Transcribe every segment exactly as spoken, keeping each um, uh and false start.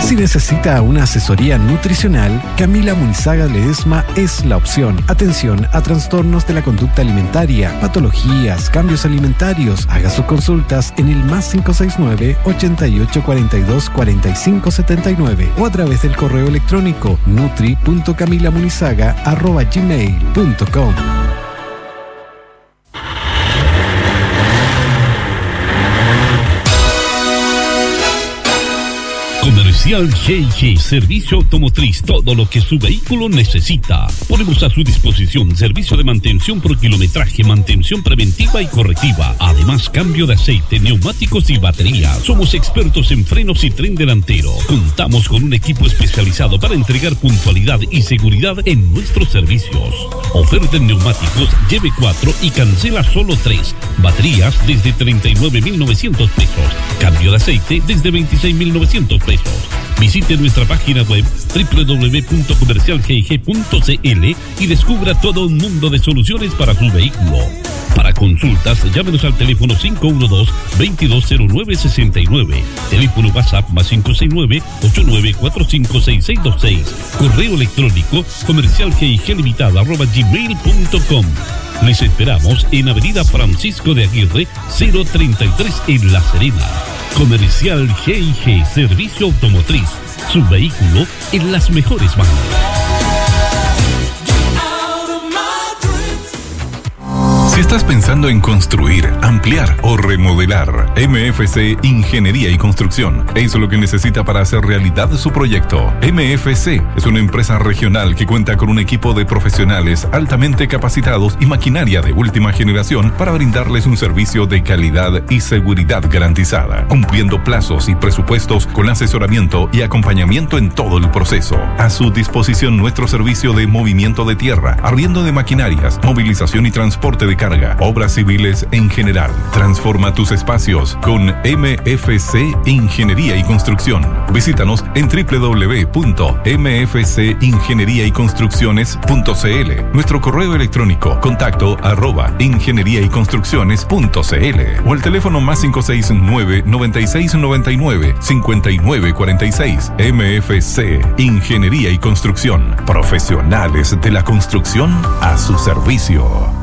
Si necesita una asesoría nutricional, Camila Munizaga Ledesma es la opción. Atención a trastornos de la conducta alimentaria, patologías, cambios alimentarios. Haga sus consultas en el más cinco seis nueve, ochenta y ocho cuarenta y dos, cuarenta y cinco setenta y nueve o a través del correo electrónico nutri punto camilamunizaga arroba gmail punto com. Comercial G y G, servicio automotriz, todo lo que su vehículo necesita. Ponemos a su disposición servicio de mantención por kilometraje, mantención preventiva y correctiva. Además, cambio de aceite, neumáticos y batería. Somos expertos en frenos y tren delantero. Contamos con un equipo especializado para entregar puntualidad y seguridad en nuestros servicios. Oferta en neumáticos, lleve cuatro y cancela solo tres. Baterías desde treinta y nueve mil novecientos pesos. Cambio de aceite desde veintiséis mil novecientos pesos. Visite nuestra página web doble u doble u doble u punto comercial g g punto c l y descubra todo un mundo de soluciones para su vehículo. Para consultas, llámenos al teléfono cinco uno dos, veintidós cero nueve sesenta y nueve. Teléfono WhatsApp más cinco seis nueve, ochenta y nueve cuarenta y cinco sesenta y seis veintiséis. Correo electrónico comercial gig limitada arroba gmail punto com. Les esperamos en Avenida Francisco de Aguirre, cero treinta y tres en La Serena. Comercial G y G, servicio automotriz. Su vehículo en las mejores manos. Si estás pensando en construir, ampliar o remodelar, M F C Ingeniería y Construcción es lo que necesita para hacer realidad su proyecto. M F C es una empresa regional que cuenta con un equipo de profesionales altamente capacitados y maquinaria de última generación para brindarles un servicio de calidad y seguridad garantizada, cumpliendo plazos y presupuestos con asesoramiento y acompañamiento en todo el proceso. A su disposición nuestro servicio de movimiento de tierra, arriendo de maquinarias, movilización y transporte de carga, obras civiles en general. Transforma tus espacios con M F C Ingeniería y Construcción. Visítanos en doble u doble u doble u punto m f c ingeniería y construcciones punto c l. Nuestro correo electrónico contacto arroba ingeniería y construcciones punto c l o el teléfono más cinco seis nueve, noventa y seis noventa y nueve, cincuenta y nueve cuarenta y seis. M F C Ingeniería y Construcción. Profesionales de la construcción a su servicio.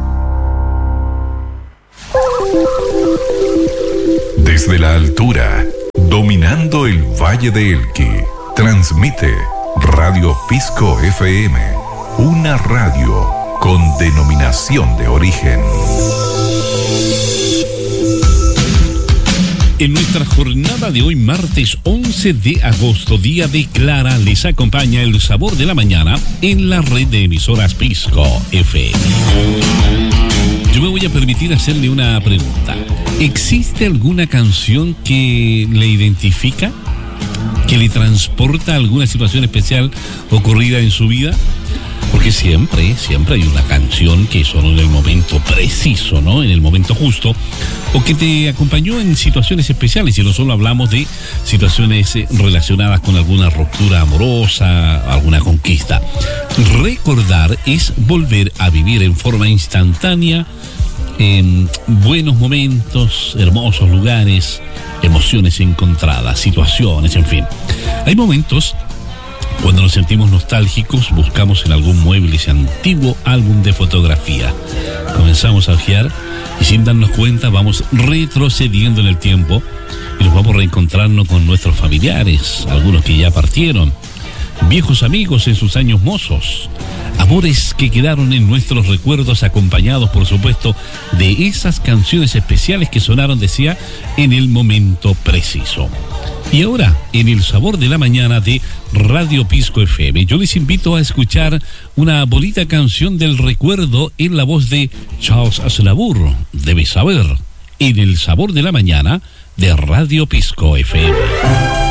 Desde la altura, dominando el Valle de Elqui, transmite Radio Pisco F M, una radio con denominación de origen. En nuestra jornada de hoy, martes once de agosto, día de Clara, les acompaña el sabor de la mañana en la red de emisoras Pisco F M. Yo me voy a permitir hacerle una pregunta. ¿Existe alguna canción que le identifica? ¿Que le transporta a alguna situación especial ocurrida en su vida? Porque siempre, siempre hay una canción que sonó en el momento preciso, ¿no? En el momento justo, o que te acompañó en situaciones especiales, y no solo hablamos de situaciones relacionadas con alguna ruptura amorosa, alguna conquista. Recordar es volver a vivir en forma instantánea en buenos momentos, hermosos lugares, emociones encontradas, situaciones, en fin. Hay momentos cuando nos sentimos nostálgicos, buscamos en algún mueble ese antiguo álbum de fotografía. Comenzamos a hojear y sin darnos cuenta vamos retrocediendo en el tiempo y nos vamos reencontrando con nuestros familiares, algunos que ya partieron, viejos amigos en sus años mozos, amores que quedaron en nuestros recuerdos, acompañados, por supuesto, de esas canciones especiales que sonaron, decía, en el momento preciso. Y ahora, en el sabor de la mañana de Radio Pisco F M, yo les invito a escuchar una bonita canción del recuerdo en la voz de Charles Aznavour, Debes saber, en el sabor de la mañana de Radio Pisco F M.